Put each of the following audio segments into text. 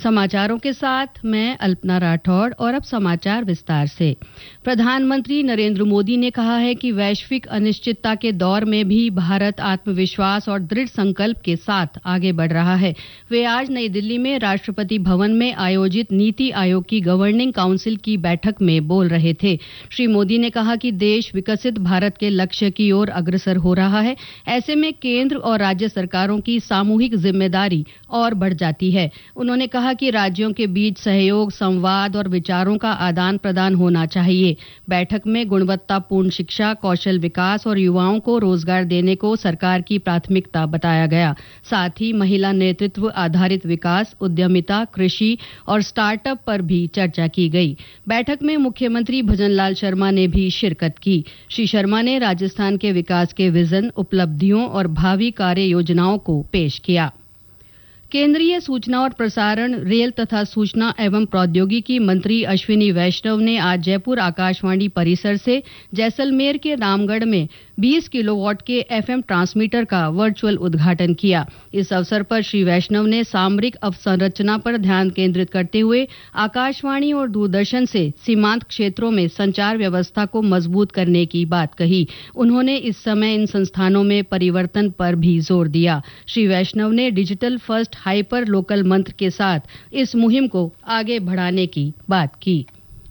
समाचारों के साथ मैं अल्पना राठौड़ और अब समाचार विस्तार से। प्रधानमंत्री नरेंद्र मोदी ने कहा है कि वैश्विक अनिश्चितता के दौर में भी भारत आत्मविश्वास और दृढ़ संकल्प के साथ आगे बढ़ रहा है। वे आज नई दिल्ली में राष्ट्रपति भवन में आयोजित नीति आयोग की गवर्निंग काउंसिल की बैठक में बोल रहे थे। श्री मोदी ने कहा कि देश विकसित भारत के लक्ष्य की ओर अग्रसर हो रहा है। ऐसे में केंद्र और राज्य सरकारों की सामूहिक जिम्मेदारी और बढ़ जाती है। उन्होंने कहा कि राज्यों के बीच सहयोग, संवाद और विचारों का आदान प्रदान होना चाहिए। बैठक में गुणवत्तापूर्ण शिक्षा, कौशल विकास और युवाओं को रोजगार देने को सरकार की प्राथमिकता बताया गया। साथ ही महिला नेतृत्व आधारित विकास, उद्यमिता, कृषि और स्टार्टअप पर भी चर्चा की गई। बैठक में मुख्यमंत्री भजनलाल शर्मा ने भी शिरकत की। श्री शर्मा ने राजस्थान के विकास के विजन, उपलब्धियों और भावी कार्य योजनाओं को पेश किया। केंद्रीय सूचना और प्रसारण, रेल तथा सूचना एवं प्रौद्योगिकी मंत्री अश्विनी वैष्णव ने आज जयपुर आकाशवाणी परिसर से जैसलमेर के रामगढ़ में 20 किलोवाट के एफएम ट्रांसमीटर का वर्चुअल उद्घाटन किया। इस अवसर पर श्री वैष्णव ने सामरिक अवसंरचना पर ध्यान केंद्रित करते हुए आकाशवाणी और दूरदर्शन से सीमांत क्षेत्रों में संचार व्यवस्था को मजबूत करने की बात कही। उन्होंने इस समय इन संस्थानों में परिवर्तन पर भी जोर दिया। श्री वैष्णव ने डिजिटल फर्स्ट हाइपर लोकल मंत्र के साथ इस मुहिम को आगे बढ़ाने की बात की।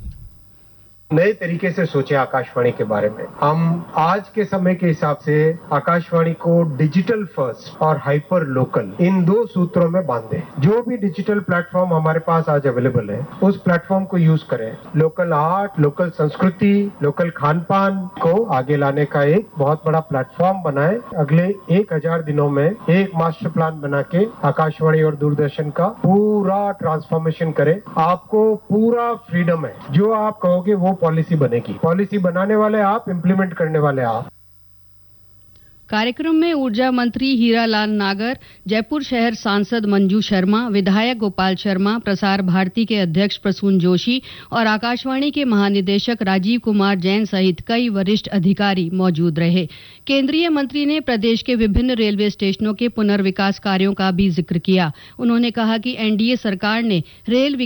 नए तरीके से सोचे आकाशवाणी के बारे में। हम आज के समय के हिसाब से आकाशवाणी को डिजिटल फर्स्ट और हाइपर लोकल इन दो सूत्रों में बांधे। जो भी डिजिटल प्लेटफॉर्म हमारे पास आज अवेलेबल है, उस प्लेटफॉर्म को यूज करें। लोकल आर्ट, लोकल संस्कृति, लोकल खान पान को आगे लाने का एक बहुत बड़ा प्लेटफॉर्म बनाए। अगले 1000 दिनों में एक मास्टर प्लान बना के आकाशवाणी और दूरदर्शन का पूरा ट्रांसफॉर्मेशन करें। आपको पूरा फ्रीडम है। जो आप कहोगे वो पॉलिसी बनेगी। पॉलिसी बनाने वाले आप, इम्प्लीमेंट करने वाले आप। कार्यक्रम में ऊर्जा मंत्री हीरालाल नागर, जयपुर शहर सांसद मंजू शर्मा, विधायक गोपाल शर्मा, प्रसार भारती के अध्यक्ष प्रसून जोशी और आकाशवाणी के महानिदेशक राजीव कुमार जैन सहित कई वरिष्ठ अधिकारी मौजूद रहे। केंद्रीय मंत्री ने प्रदेश के विभिन्न रेलवे स्टेशनों के पुनर्विकास कार्यों का भी जिक्र किया। उन्होंने कहा कि एनडीए सरकार ने रेल